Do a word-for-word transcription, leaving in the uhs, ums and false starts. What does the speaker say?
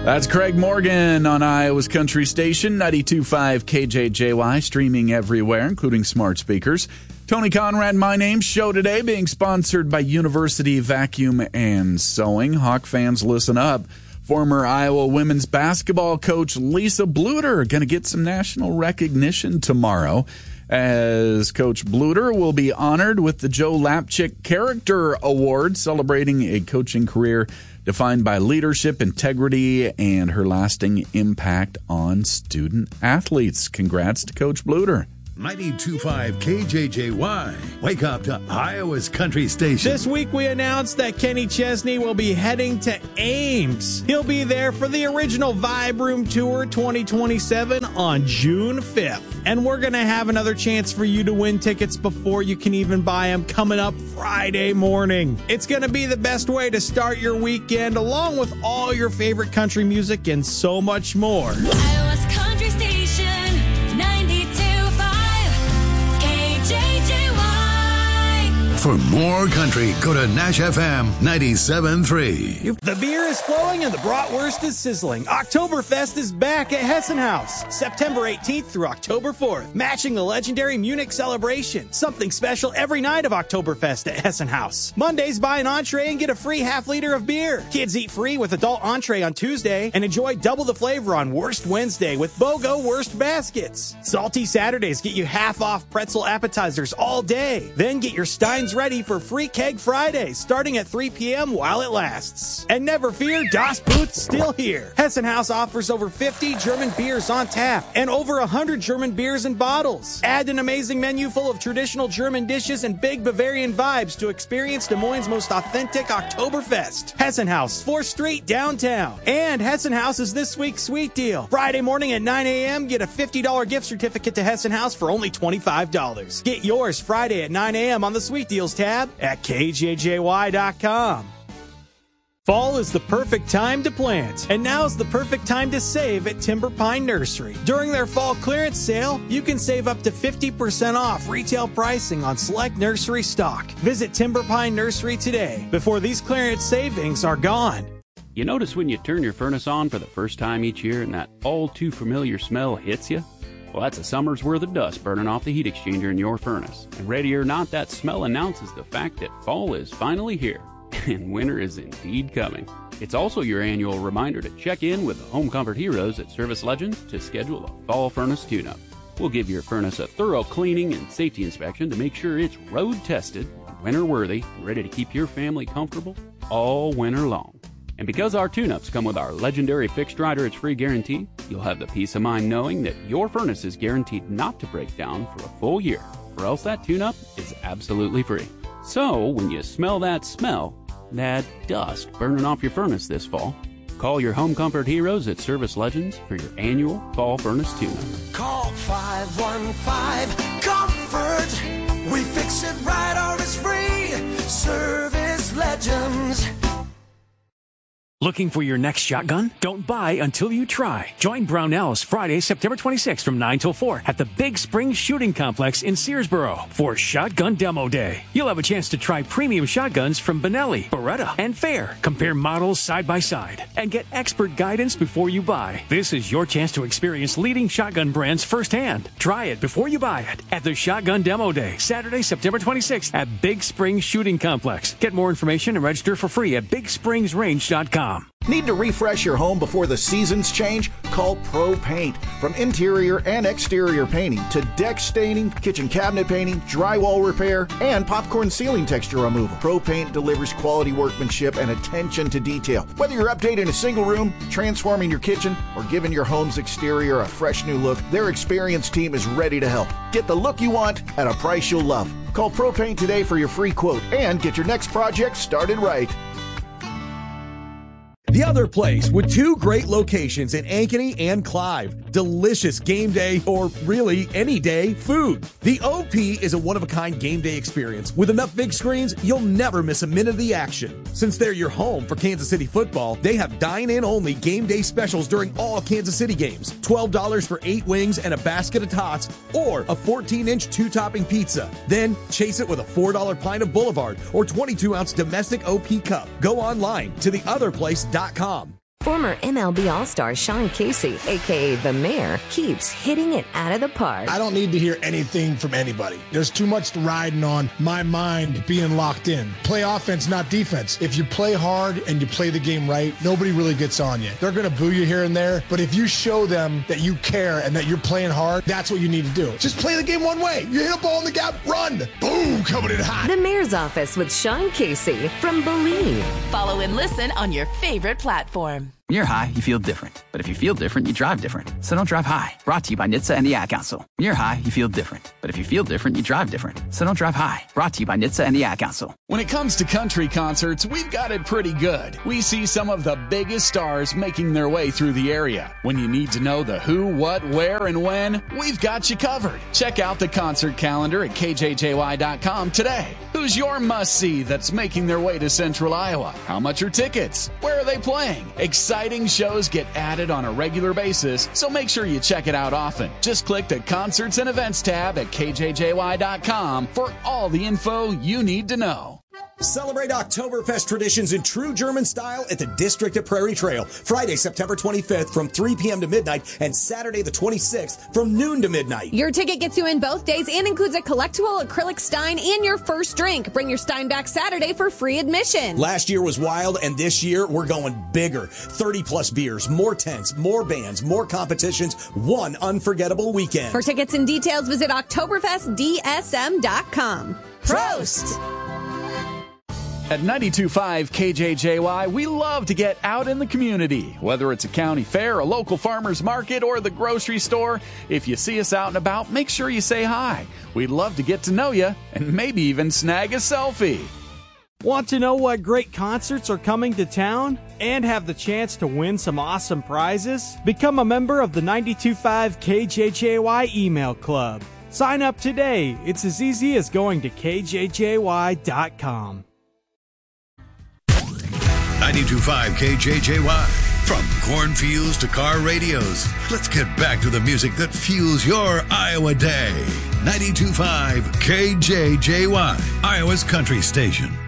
That's Craig Morgan on Iowa's Country Station, ninety-two point five K J J Y, streaming everywhere, including smart speakers. Tony Conrad, my name. Show today being sponsored by University Vacuum and Sewing. Hawk fans, listen up. Former Iowa women's basketball coach Lisa Bluder going to get some national recognition tomorrow, as Coach Bluder will be honored with the Joe Lapchick Character Award, celebrating a coaching career defined by leadership, integrity, and her lasting impact on student athletes. Congrats to Coach Bluder. ninety-two point five K J J Y. Wake up to Iowa's Country Station. This week we announced that Kenny Chesney will be heading to Ames. He'll be there for the original Vibe Room Tour twenty twenty-seven on June fifth. And we're going to have another chance for you to win tickets before you can even buy them coming up Friday morning. It's going to be the best way to start your weekend, along with all your favorite country music and so much more. Iowa's Country Station, ninety-two point five K J J Y. For more country, go to Nash F M ninety-seven point three. The beer is flowing and the bratwurst is sizzling. Oktoberfest is back at Hessen House, September eighteenth through October fourth, matching the legendary Munich celebration. Something special every night of Oktoberfest at Hessen House. Mondays, buy an entree and get a free half liter of beer. Kids eat free with adult entree on Tuesday and enjoy double the flavor on Wurst Wednesday with BOGO Wurst baskets. Salty Saturdays get you half off pretzel appetizers all day. Then get your Steins ready for Free Keg Fridays, starting at three p.m. while it lasts. And never fear, Das Boot's still here. Hessen House offers over fifty German beers on tap and over one hundred German beers in bottles. Add an amazing menu full of traditional German dishes and big Bavarian vibes to experience Des Moines' most authentic Oktoberfest. Hessen House, fourth Street, downtown. And Hessen House is this week's sweet deal. Friday morning at nine a.m., get a fifty dollars gift certificate to Hessen House for only twenty-five dollars. Get yours Friday at nine a.m. on the Sweet Deals tab at K J J Y dot com. Fall is the perfect time to plant, and now's the perfect time to save at Timber Pine Nursery. During their fall clearance sale, you can save up to fifty percent off retail pricing on select nursery stock. Visit Timber Pine Nursery today before these clearance savings are gone. You notice when you turn your furnace on for the first time each year and that all-too-familiar smell hits you? Well, that's a summer's worth of dust burning off the heat exchanger in your furnace. And ready or not, that smell announces the fact that fall is finally here. And winter is indeed coming. It's also your annual reminder to check in with the Home Comfort Heroes at Service Legends to schedule a fall furnace tune-up. We'll give your furnace a thorough cleaning and safety inspection to make sure it's road-tested, winter-worthy, and ready to keep your family comfortable all winter long. And because our tune-ups come with our legendary Fixed Rider It's Free guarantee, you'll have the peace of mind knowing that your furnace is guaranteed not to break down for a full year, or else that tune-up is absolutely free. So, when you smell that smell, that dust burning off your furnace this fall, call your Home Comfort Heroes at Service Legends for your annual fall furnace tune-up. Call five one five comfort. We fix it right or it's free. Service Legends. Looking for your next shotgun? Don't buy until you try. Join Brownells Friday, September twenty-sixth from nine till four at the Big Spring Shooting Complex in Searsboro for Shotgun Demo Day. You'll have a chance to try premium shotguns from Benelli, Beretta, and Fair. Compare models side by side and get expert guidance before you buy. This is your chance to experience leading shotgun brands firsthand. Try it before you buy it at the Shotgun Demo Day, Saturday, September twenty-sixth at Big Spring Shooting Complex. Get more information and register for free at big springs range dot com. Need to refresh your home before the seasons change? Call Pro Paint. From interior and exterior painting to deck staining, kitchen cabinet painting, drywall repair, and popcorn ceiling texture removal. Pro Paint delivers quality workmanship and attention to detail. Whether you're updating a single room, transforming your kitchen, or giving your home's exterior a fresh new look, their experienced team is ready to help. Get the look you want at a price you'll love. Call Pro Paint today for your free quote and get your next project started right. The Other Place, with two great locations in Ankeny and Clive. Delicious game day, or really any day, food. The O P is a one-of-a-kind game day experience. With enough big screens, you'll never miss a minute of the action. Since they're your home for Kansas City football, they have dine-in-only game day specials during all Kansas City games. twelve dollars for eight wings and a basket of tots, or a fourteen-inch two-topping pizza. Then chase it with a four dollar pint of Boulevard or twenty-two ounce domestic O P cup. Go online to the other place dot com. Former M L B All-Star Sean Casey, a k a. The Mayor, keeps hitting it out of the park. I don't need to hear anything from anybody. There's too much riding on my mind being locked in. Play offense, not defense. If you play hard and you play the game right, nobody really gets on you. They're going to boo you here and there, but if you show them that you care and that you're playing hard, that's what you need to do. Just play the game one way. You hit a ball in the gap, run. Boom, coming in hot. The Mayor's Office with Sean Casey from Believe. Follow and listen on your favorite platform. When you're high, you feel different. But if you feel different, you drive different. So don't drive high. Brought to you by N H T S A and the Ad Council. When you're high, you feel different. But if you feel different, you drive different. So don't drive high. Brought to you by N H T S A and the Ad Council. When it comes to country concerts, we've got it pretty good. We see some of the biggest stars making their way through the area. When you need to know the who, what, where, and when, we've got you covered. Check out the concert calendar at K J J Y dot com today. Who's your must-see that's making their way to Central Iowa? How much are tickets? Where are they playing? Exciting shows get added on a regular basis, so make sure you check it out often. Just click the Concerts and Events tab at K J J Y dot com for all the info you need to know. Celebrate Oktoberfest traditions in true German style at the District at Prairie Trail. Friday, September twenty-fifth from three p.m. to midnight and Saturday the twenty-sixth from noon to midnight. Your ticket gets you in both days and includes a collectible acrylic stein and your first drink. Bring your stein back Saturday for free admission. Last year was wild, and this year we're going bigger. thirty plus beers, more tents, more bands, more competitions, one unforgettable weekend. For tickets and details, visit Oktoberfest D S M dot com. Prost! At ninety-two point five K J J Y, we love to get out in the community. Whether it's a county fair, a local farmer's market, or the grocery store, if you see us out and about, make sure you say hi. We'd love to get to know you and maybe even snag a selfie. Want to know what great concerts are coming to town and have the chance to win some awesome prizes? Become a member of the ninety-two point five K J J Y email club. Sign up today. It's as easy as going to K J J Y dot com. ninety-two point five K J J Y. From cornfields to car radios, let's get back to the music that fuels your Iowa day. ninety-two point five K J J Y, Iowa's country station.